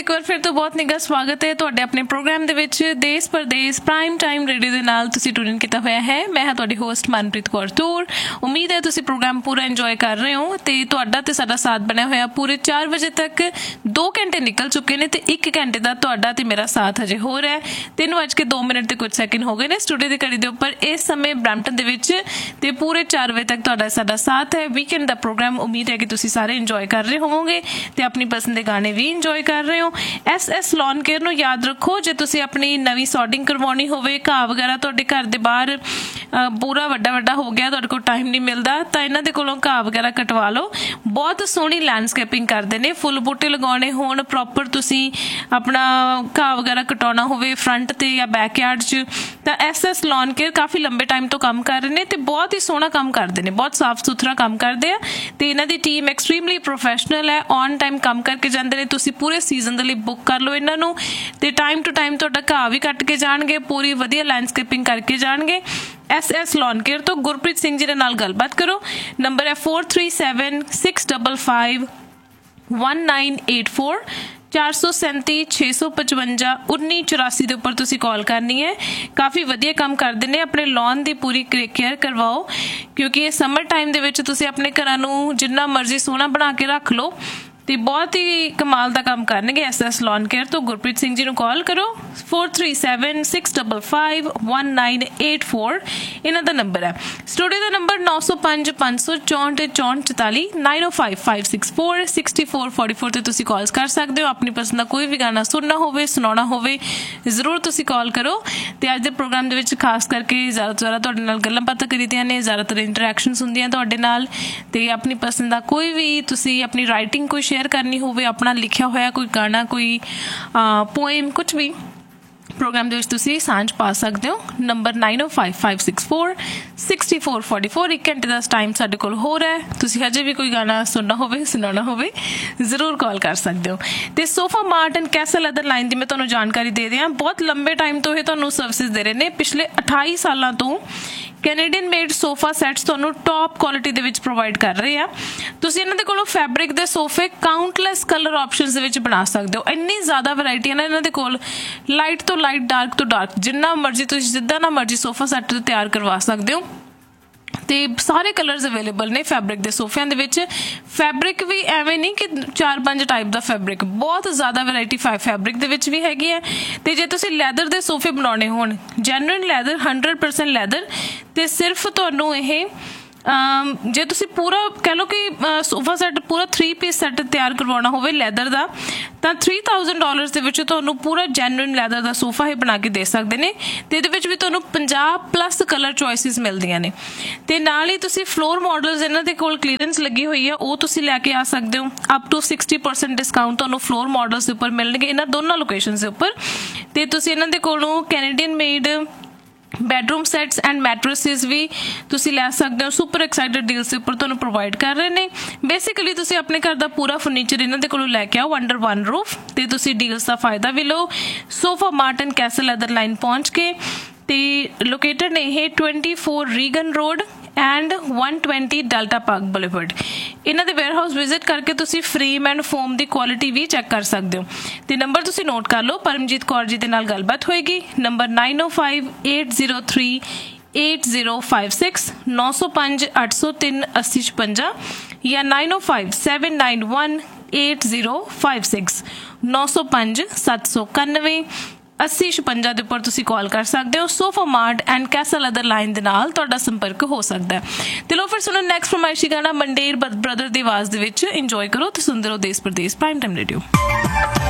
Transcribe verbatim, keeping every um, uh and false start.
एक बार फिर तो बहुत निघा स्वागत है तुहाडे अपने प्रोग्राम दे विच देश परदेश प्राइम टाइम रेडियो दे नाल तुसीं ट्यून इन कीता होया है। मैं हां तुहाडी होस्ट मनप्रीत कौर तूर। उम्मीद है तुसीं प्रोग्राम पूरा इंजॉय कर रहे हो ते तुहाडा ते साडा साथ बनया होया पूरे चार बजे तक। दो घंटे निकल चुके ने ते एक घंटे दा तुहाडा ते मेरा साथ हजे हो रहा है। तीन बज के दो मिनट ते कुछ सैकेंड हो गए ने स्टूडियो दी घड़ी दे उपर इस समय ब्रैम्पटन दे विच ते पूरे चार बजे तक तुहाडा साडा साथ है। वीकेंड दा प्रोग्राम उम्मीद है कि तुसीं सारे इंजॉय कर रहे होवोगे ते अपनी पसंद दे गाने भी इंजॉय कर रहे हो। एस एस लॉन केयर नूं याद रखो जे तुसीं अपनी नवीं सॉर्टिंग करवाउणी होवे, घाह वगैरह तुहाडे घर दे बाहर पूरा वड्डा वड्डा हो गया, तुहाडे कोल टाइम नहीं मिलदा तां इन्हां दे कोलों घाह वगैरह कटवा लो। बहुत सोहनी लैंडस्केपिंग करदे ने, फुल बूटे लगाउणे होण, प्रॉपर तुसीं अपना घाह वगैरह कटाउणा होवे फ्रंट ते या बैकयार्ड च तां एस एस लॉन केयर काफ़ी लंबे टाइम तो काम कर रहे ने ते बहुत ही सोहना काम करदे ने, बहुत साफ सुथरा काम करदे आ ते इन्हां दी टीम एक्सट्रीमली प्रोफैशनल है। ऑन टाइम काम करके जांदे ने। तुसीं पूरे सीजन दे लई बुक कर लो इन्हां नूं ते टाइम टू टाइम तुहाडा घाह भी कट के जाणगे, पूरी वधिया लैंडस्केपिंग करके जाणगे। एस एस लॉन केयर तो गुरप्रीत सिंह जी दे नाल गलबात करो। नंबर है four three seven six double five one nine eight four चार सौ सैंती छे सौ पचवंजा उन्नी चौरासी के उपर तुसी कॉल करनी है। काफ़ी वधिया काम करते हैं। अपने लॉन की पूरी केयर करवाओ क्योंकि ये समर टाइम दे विच तुसी अपने घरां नूं जिन्ना मर्जी सोहना बना के रख लो तो बहुत ही कमाल का काम करनगे। एस एस लॉन केयर तो गुरप्रीत सिंह जी नूं कॉल करो four three seven six double five one nine eight four इन्हां दा नंबर है। स्टूडियो का नंबर नौ सौ पाँच पाँच सौ चौंठ चौंठ चौताली नाइन ओ five five six four sixty four forty four ते तुसी कॉल्स कर सकते हो। अपनी पसंद का कोई भी गाना सुनना होवे सुनाना होवे जरूर तुसी कॉल करो। तो अज के प्रोग्राम दे विच खास करके ज़्यादा तो ज़्यादा तुहाडे नाल गल्लां बातां करीदियां ने, ज़्यादातर इंटरैक्शनस हुंदियां तुहाडे नाल ते अपनी पसंद का कोई भी तुसी अपनी राइटिंग कोई शेयर करनी होवे, अपना लिखिया होया कोई गाना कोई पोएम कुछ भी प्रोग्राम दे तुसी सांझ पा सकते हो। नंबर नाइन ओ five five six four sixty four forty four एक घंटे का टाइम साडे कोल हो रहा है। तुसी हजे भी कोई गाना सुनना होवे सुनाना होवे जरूर कॉल कर सकते हो। तो sofa mart and castle other line की मैं तुहानूं जानकारी दे दियां। बहुत लंबे टाइम तो ये तुहानूं सर्विसेज दे रहे ने, पिछले अठाई सालों तो कैनेडियन मेड सोफा सैट्स तुहानूं top quality they which provide कर रहे हैं। तुसीं इन्हां दे कोलों फैब्रिक दे सोफे काउंटलैस कलर ऑप्शनस दे विच बना सकते हो। इन्नी ज़्यादा वैरायटी है ना इन्हां दे कोल, लाइट तो लाइट डार्क तो डार्क जिन्ना मर्जी तुसीं जिद्दां ना मर्जी सोफा सैट तैयार करवा सकते हो। ते सारे कलर्स अवेलेबल ने फैब्रिक के सोफियां दे विच। फैब्रिक भी एवें नहीं कि चार पांच टाइप का फैब्रिक, बहुत ज़्यादा वैरायटी फैब्रिक दे विच भी हैगी है। तो जे तुसीं लैदर के सोफे बनाने होण, genuine leather hundred percent leather, तो सिर्फ तुहानूं इह जे तुसी पूरा कह लो कि सोफा सैट पूरा थ्री पीस सैट तैयार करवाना होवे लैदर का तो थ्री थाउजेंड डॉलर्स दे विच तुहानूं पूरा जैनुइन लैदर का सोफा ही बना के दे सकते हैं। तो ये भी तुहानूं पचास प्लस कलर चॉइसिस मिलदियां ने ते नाल ही तुसी फ्लोर मॉडल्स इन्हां दे कोल क्लीयरेंस लगी हुई है वो तुसी लैके आ सकते हो। Up to sixty percent discount तुहानूं फ्लोर मॉडल्स के उपर मिलणगे इन्हां दोनों लोकेशनस के उपर। ते तुसी इन्हां दे कोलों Canadian made bedroom SATS and mattresses भी तुसी लै सकते हो। सुपर एक्साइटेड डील्स उपर तुहानूं प्रोवाइड कर रहे हैं। बेसिकली तुसी अपने घर का पूरा फर्नीचर इन्हां दे कोलों लैके आओ अंडर वन रूफ ते तुसी डील्स का फायदा भी लो। Sofa mart and castle other line पहुँच के ते लोकेटेड ने ये twenty four Regan road and one twenty delta park boulevard. इन्हां दे वेयर हाउस विजिट करके तुसी फ्रेम एंड फोम की क्वालिटी भी चैक कर सकते हो। तो नंबर तुसी नोट कर लो, परमजीत कौर जी दे नाल गलबात होएगी। नंबर नाइन ओ five eight zero three eight zero five six नौ सौ पाँच अठ सौ तीन अस्सी छपंजा या नाइन ओ five seven nine one eight zero five six नौ सौ पाँच सत्त सौ इक्यानवे अस्सी छपंजा के उपर तुसी कॉल कर सकते हो। Sofa mart and castle other line के नाल तुहाडा संपर्क हो सकता है। तो लो फिर सुनो नैक्सट फरमाइशी गाना मंडेर ब्रदर की आवाज़ दे विच इंजॉय करो तो सुनते रहो देश परदेश प्राइम टाइम रेडियो।